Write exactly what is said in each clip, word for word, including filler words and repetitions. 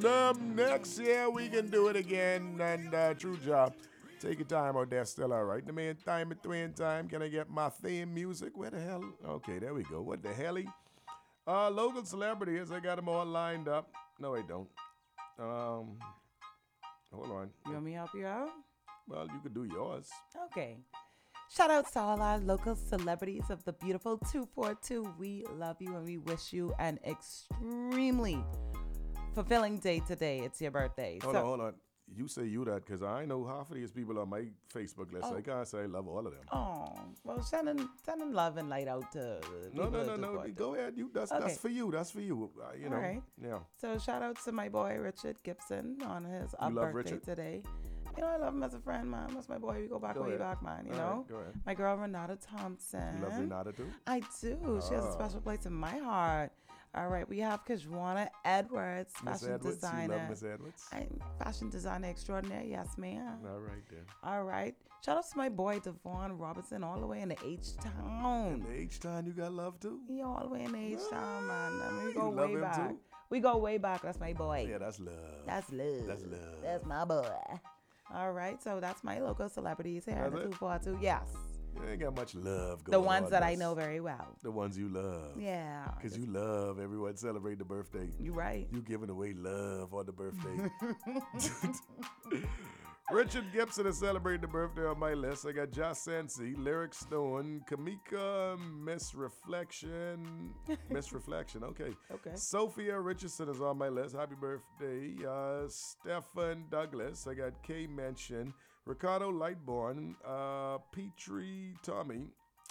Um, next year we can do it again, and uh, true job. Take your time out there, still all right. In the meantime, between time, can I get my theme music? Where the hell? Okay, there we go. What the helly? Uh, local celebrities, I got them all lined up. No, I don't. Um, hold on. You want me to help you out? Well, you could do yours. Okay. Shout out to all our local celebrities of the beautiful two forty-two. We love you and we wish you an extremely fulfilling day today. It's your birthday. Hold so, on, hold on. You say you that because I know half of these people on my Facebook list. Oh. I can't say I love all of them. Oh, well, sending sending love and light out to No, people no, at no, two no. forty-two. Go ahead. You. That's Okay. that's for you. That's for you. Uh, you know. All right. Yeah. So shout out to my boy Richard Gibson on his up You love birthday Richard? today. You know, I love him as a friend, man. That's my boy. We go back Go way ahead. back, man. You All know, right, go ahead. my girl Renata Thompson. You love Renata too? I do. She has a Ah. special place in my heart. All right, we have Kajwana Edwards, Miss fashion Edwards. designer. You love Miss Edwards? I'm fashion designer extraordinaire. Yes, ma'am. All right then. All right. Shout out to my boy Devon Robinson, all the way in the H Town. In the H time, you got love too? He all the way in the H Town, man. I mean, we You go love way him back. too? We go way back. That's my boy. Yeah, that's love. That's love. That's love. That's my boy. All right, so that's my local celebrities here at That's the it? two forty-two. Yes, You ain't got much love going the on. ones that I That's know very well. The ones you love. Yeah, Because you love everyone celebrate the birthday. you're right. You giving away love on the birthday. Richard Gibson is celebrating the birthday on my list. I got Josh Sensi, Lyric Stone, Kamika, Miss Reflection. Miss Reflection, okay. Okay. Sophia Richardson is on my list. Happy birthday. Uh, Stephen Douglas. I got Kay Mention, Ricardo Lightborn, uh, Petrie Tommy,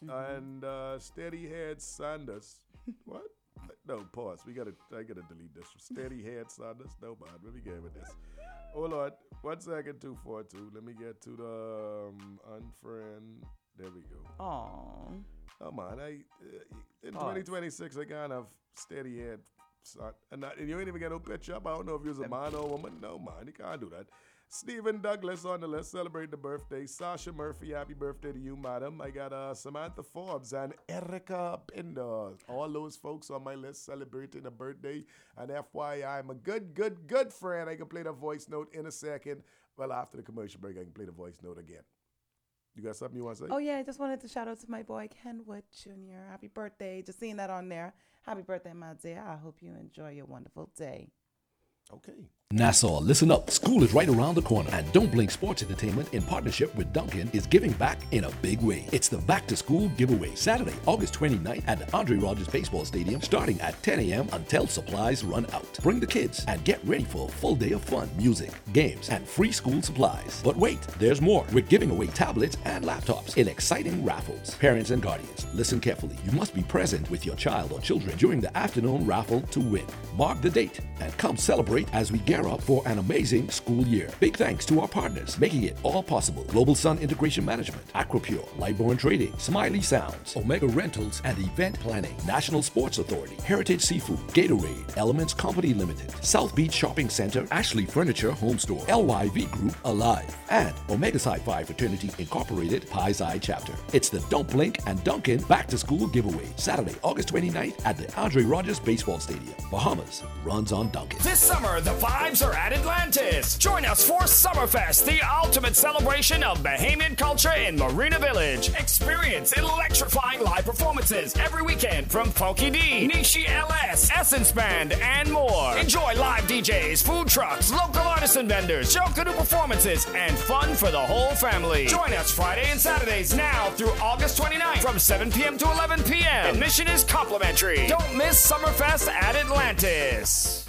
and uh, Steadyhead Sanders. What? No, pause. We gotta. I gotta delete this. Steadyhead Sanders. No, man. Let me get with this. Hold on. One second. Two four two. Let me get to the um, unfriend. There we go. Aw. Oh man, I uh, in Pause. twenty twenty-six I kind of steady head, son. And, I, and you ain't even get no picture up. I don't know if you was a man or a woman. No man, you can't do that. Stephen Douglas on the list, celebrating the birthday. Sasha Murphy, happy birthday to you, madam. I got uh, Samantha Forbes and Erica Pinder. All those folks on my list celebrating a birthday. And F Y I, I'm a good, good, good friend. I can play the voice note in a second. Well, after the commercial break, I can play the voice note again. You got something you want to say? Oh yeah, I just wanted to shout out to my boy Kenwood Junior Happy birthday! Just seeing that on there. Happy birthday, my dear. I hope you enjoy your wonderful day. Okay. Nassau, listen up. School is right around the corner, and Don't Blink Sports Entertainment, in partnership with Duncan, is giving back in a big way. It's the Back to School giveaway, Saturday, August twenty-ninth at the Andre Rogers Baseball Stadium, starting at ten a.m. until supplies run out. Bring the kids and get ready for a full day of fun, music, games, and free school supplies. But wait, there's more. We're giving away tablets and laptops in exciting raffles. Parents and guardians, listen carefully. You must be present with your child or children during the afternoon raffle to win. Mark the date and come celebrate as we gear up for an amazing school year. Big thanks to our partners making it all possible. Global Sun Integration Management, Aquapure, Lightborn Trading, Smiley Sounds, Omega Rentals and Event Planning, National Sports Authority, Heritage Seafood, Gatorade, Elements Company Limited, South Beach Shopping Center, Ashley Furniture Home Store, L Y V Group, Alive, and Omega Psi Phi Fraternity Incorporated, Pi's Eye Chapter. It's the Don't Blink and Duncan Back to School giveaway, Saturday, August twenty-ninth at the Andre Rogers Baseball Stadium. Bahamas runs on Duncan. This summer, the vibes are at Atlantis. Join us for Summerfest, the ultimate celebration of Bahamian culture in Marina Village. Experience electrifying live performances every weekend from Funky D, Nishi L S, Essence Band, and more. Enjoy live D Js, food trucks, local artisan vendors, show canoe performances, and fun for the whole family. Join us Friday and Saturdays now through August twenty-ninth from seven p.m. to eleven p.m. Admission is complimentary. Don't miss Summerfest at Atlantis.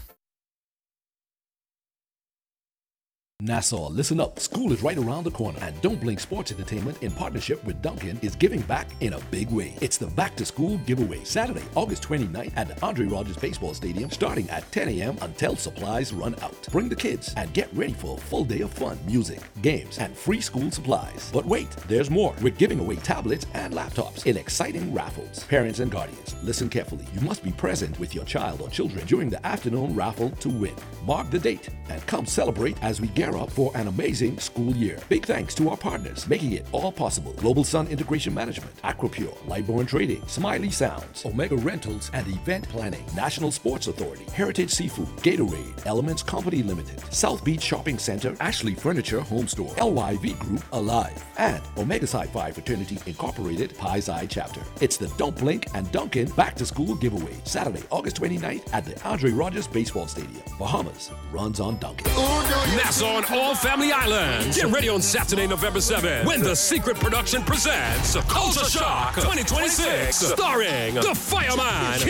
Nassau, listen up. School is right around the corner, and Don't Blink Sports Entertainment, in partnership with Duncan, is giving back in a big way. It's the Back to School giveaway, Saturday, August twenty-ninth at the Andre Rogers Baseball Stadium, starting at ten a.m. until supplies run out. Bring the kids and get ready for a full day of fun, music, games, and free school supplies. But wait, there's more. We're giving away tablets and laptops in exciting raffles. Parents and guardians, listen carefully. You must be present with your child or children during the afternoon raffle to win. Mark the date and come celebrate as we gear Gear up for an amazing school year. Big thanks to our partners making it all possible. Global Sun Integration Management, Aquapure, Lightborn Trading, Smiley Sounds, Omega Rentals and Event Planning, National Sports Authority, Heritage Seafood, Gatorade, Elements Company Limited, South Beach Shopping Center, Ashley Furniture Home Store, L Y V Group, Alive, and Omega Psi Phi Fraternity Incorporated, Pi's Eye Chapter. It's the Don't Blink and Duncan Back to School Giveaway, Saturday, August twenty-ninth at the Andre Rogers Baseball Stadium. Bahamas runs on Duncan. Nassau on All Family Islands. Get ready on Saturday, November seventh, when The Secret Production presents Culture Shock twenty twenty-six, starring The Fireman,